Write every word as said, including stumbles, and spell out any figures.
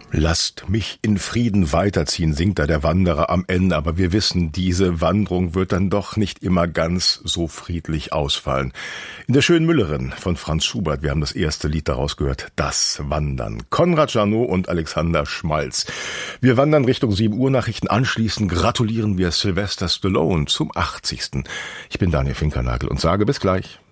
Lasst mich in Frieden weiterziehen, singt da der Wanderer am Ende, aber wir wissen, diese Wanderung wird dann doch nicht immer ganz so friedlich ausfallen. In der schönen Müllerin von Franz Schubert, wir haben das erste Lied daraus gehört, Das Wandern. Konrad Jeannot und Alexander Schmalz. Wir wandern Richtung sieben Uhr Nachrichten, anschließend gratulieren wir Sylvester Stallone zum achtzigsten Ich bin Daniel Finkernagel und sage bis gleich.